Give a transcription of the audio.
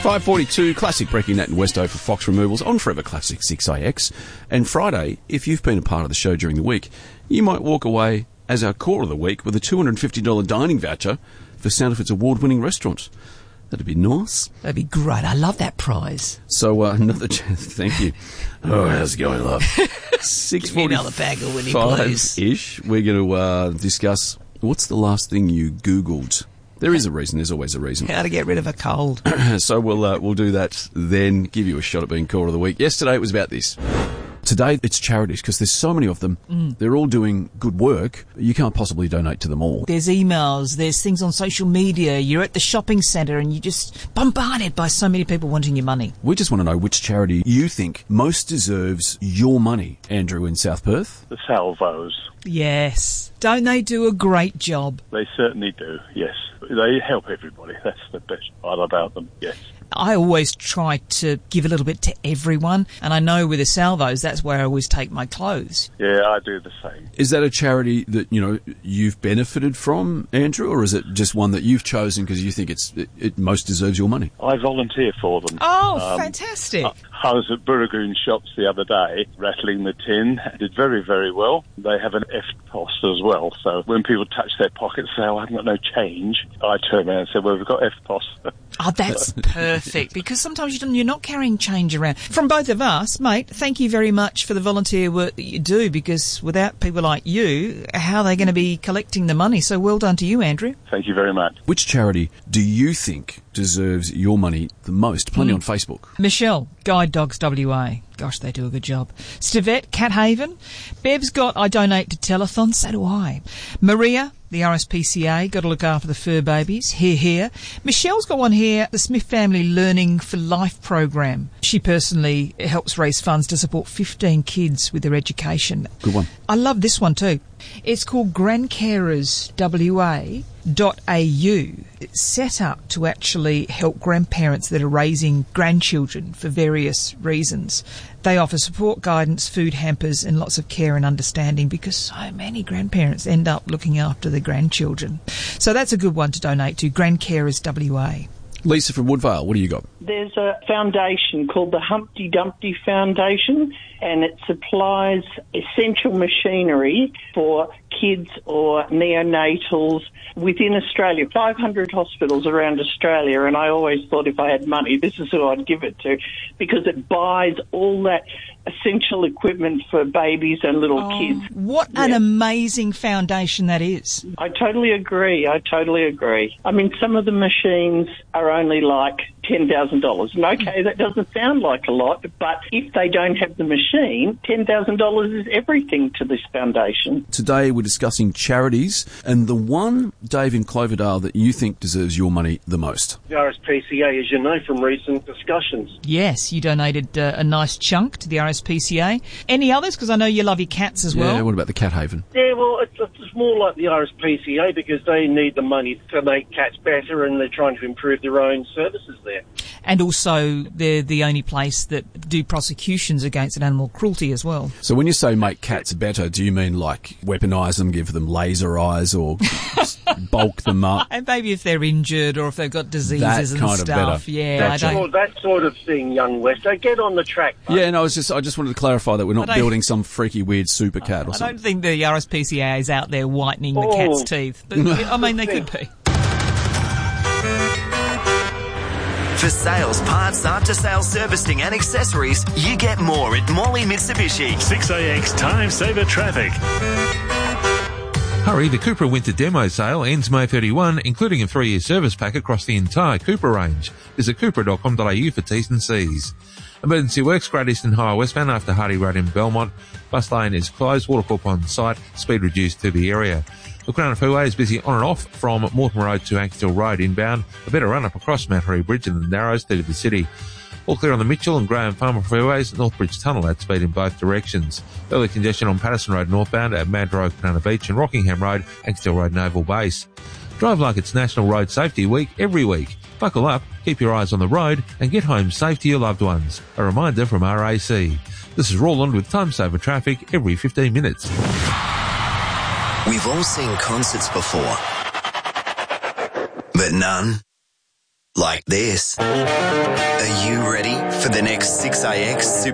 5:42, classic breaking that in Westo for Fox Removals on Forever Classic 6AX. And Friday, if you've been a part of the show during the week, you might walk away as our core of the week with a $250 dining voucher for Sound of It's award-winning restaurant. That'd be nice. That'd be great. I love that prize. So, another chance. Thank you. Oh, how's it going, love? 6:45-ish. We're going to discuss what's the last thing you Googled. There is a reason. There's always a reason. How to get rid of a cold. So we'll do that, then give you a shot at being core of the week. Yesterday it was about this. Today it's charities, because there's so many of them. They're all doing good work. You can't possibly donate to them all. There's emails, there's things on social media, you're at the shopping centre and you're just bombarded by so many people wanting your money. We just want to know which charity you think most deserves your money. Andrew in South Perth? The Salvos. Yes. Don't they do a great job? They certainly do, yes. They help everybody. That's the best part about them, yes. I always try to give a little bit to everyone, and I know with the Salvos, that's where I always take my clothes. Yeah, I do the same. Is that a charity that, you've benefited from, Andrew, or is it just one that you've chosen because you think it most deserves your money? I volunteer for them. Oh, fantastic. I was at Burragoon Shops the other day, rattling the tin. Did very, very well. They have an EFTPOS as well, so when people touch their pockets and say, I haven't got no change, I turn around and say, well, we've got EFTPOS. Oh, that's perfect, because sometimes you're not carrying change around. From both of us, mate, thank you very much for the volunteer work that you do, because without people like you, how are they going to be collecting the money? So well done to you, Andrew. Thank you very much. Which charity do you think deserves your money the most? Plenty on Facebook. Michelle, Guide Dogs WA. Gosh, they do a good job. Stavette, Cat Haven. Bev's got I donate to Telethon, so do I. Maria, the RSPCA, got to look after the fur babies. Here. Michelle's got one here, the Smith Family Learning for Life program. She personally helps raise funds to support 15 kids with their education. Good one. I love this one too. It's called grandcarerswa.au. It's set up to actually help grandparents that are raising grandchildren for various reasons. They offer support, guidance, food hampers and lots of care and understanding, because so many grandparents end up looking after their grandchildren. So that's a good one to donate to, Grandcarers WA. Lisa from Woodvale, what do you got? There's a foundation called the Humpty Dumpty Foundation, and it supplies essential machinery for kids or neonatals within Australia, 500 hospitals around Australia, and I always thought if I had money, this is who I'd give it to, because it buys all that essential equipment for babies and little kids. What an amazing foundation that is. I totally agree. I mean, some of the machines are only like $10,000. And okay, that doesn't sound like a lot, but if they don't have the machine, $10,000 is everything to this foundation. Today we're discussing charities, and the one, Dave, in Cloverdale that you think deserves your money the most. The RSPCA, as you know from recent discussions. Yes, you donated a nice chunk to the RSPCA. Any others? Because I know you love your cats as well. Yeah, what about the Cat Haven? Yeah, well, it's more like the RSPCA, because they need the money to make cats better, and they're trying to improve their own services there. And also, they're the only place that do prosecutions against animal cruelty as well. So when you say make cats better, do you mean like weaponise them, give them laser eyes, or bulk them up? And maybe if they're injured or if they've got diseases that and kind stuff. Of better. Yeah, that sort of thing, young Westo. Get on the track, mate. Yeah, no, I just wanted to clarify that we're not building some freaky weird super cat or something. I don't think the RSPCA is out there whitening the cat's teeth. But, I mean, they could be. For sales, parts, after-sales servicing and accessories, you get more at Morley Mitsubishi. 6AX Time Saver Traffic. Hurry, the Cupra Winter Demo Sale ends May 31, including a 3-year service pack across the entire Cupra range. Visit cupra.com.au for T's and C's. Emergency works, Great Eastern Highway westbound after Hardy Road in Belmont. Bus lane is closed, Watercorp on site, speed reduced to the area. The Crown Freeway is busy on and off from Mortimer Road to Ankshill Road inbound. A better run up across Mount Hurry Bridge and the Narrows through to the city. All clear on the Mitchell and Graham Farmer freeways, Northbridge Tunnel at speed in both directions. Early congestion on Patterson Road northbound at Mad Road, Canana Beach and Rockingham Road, Ankshill Road, Naval Base. Drive like it's National Road Safety Week every week. Buckle up, keep your eyes on the road and get home safe to your loved ones. A reminder from RAC. This is Roland with Time Saver Traffic every 15 minutes. We've all seen concerts before, but none like this. Are you ready for the next 6AX Super